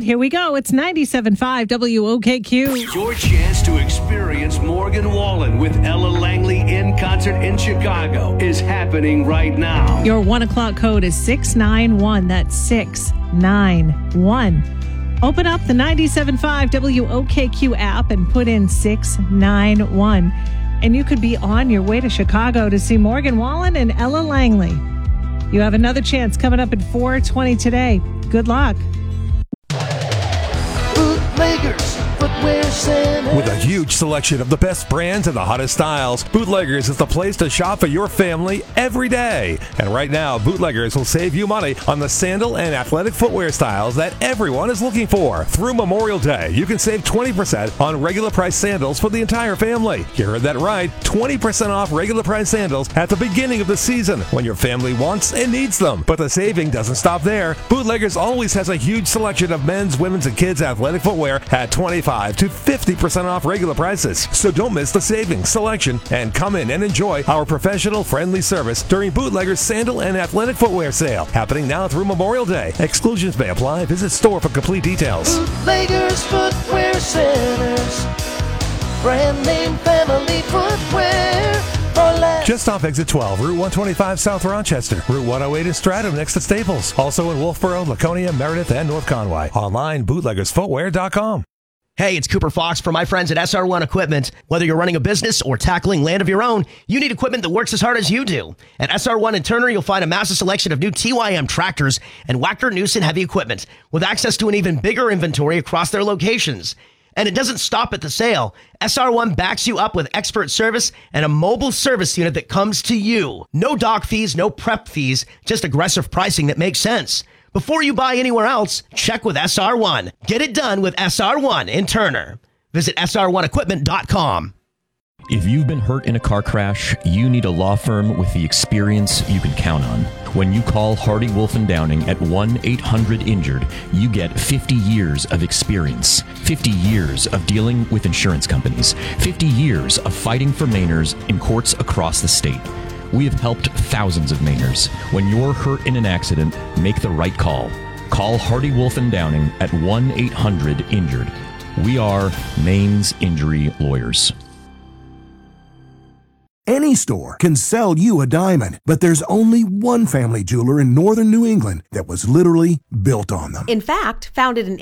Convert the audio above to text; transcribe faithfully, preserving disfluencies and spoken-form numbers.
right, here we go. It's ninety-seven point five W O K Q. Your chance to experience Morgan Wallen with Ella Langley in concert in Chicago is happening right now. Your one o'clock code is six nine one. That's six nine one. Open up the ninety-seven point five W O K Q app and put in six nine one. And you could be on your way to Chicago to see Morgan Wallen and Ella Langley. You have another chance coming up at four twenty today. Good luck. Bootleggers Footwear Center. With a huge selection of the best brands and the hottest styles, Bootleggers is the place to shop for your family every day. And right now, Bootleggers will save you money on the sandal and athletic footwear styles that everyone is looking for. Through Memorial Day, you can save twenty percent on regular price sandals for the entire family. You heard that right, twenty percent off regular price sandals at the beginning of the season when your family wants and needs them. But the saving doesn't stop there. Bootleggers always has a huge selection of men's, women's, and kids' athletic footwear at twenty-five to fifty percent off regular prices. So don't miss the savings, selection, and come in and enjoy our professional, friendly service during Bootleggers Sandal and Athletic Footwear Sale, happening now through Memorial Day. Exclusions may apply. Visit store for complete details. Bootleggers Footwear Centers. Brand name family footwear for less. Just off exit twelve, Route one twenty-five South Rochester, Route one oh eight in Stratham next to Staples. Also in Wolfboro, Laconia, Meredith, and North Conway. Online, bootleggers footwear dot com. Hey, it's Cooper Fox for my friends at S R one Equipment. Whether you're running a business or tackling land of your own, you need equipment that works as hard as you do. At S R one in Turner, you'll find a massive selection of new T Y M tractors and Wacker-Neuson heavy equipment with access to an even bigger inventory across their locations. And it doesn't stop at the sale. S R one backs you up with expert service and a mobile service unit that comes to you. No dock fees, no prep fees, just aggressive pricing that makes sense. Before you buy anywhere else, check with S R one. Get it done with S R one in Turner. Visit S R one equipment dot com. If you've been hurt in a car crash, you need a law firm with the experience you can count on. When you call Hardy Wolf and Downing at one eight hundred injured, you get fifty years of experience, fifty years of dealing with insurance companies, fifty years of fighting for Mainers in courts across the state. We have helped thousands of Mainers. When you're hurt in an accident, make the right call. Call Hardy Wolf and Downing at one eight hundred injured. We are Maine's injury lawyers. Any store can sell you a diamond, but there's only one family jeweler in northern New England that was literally built on them. In fact, founded in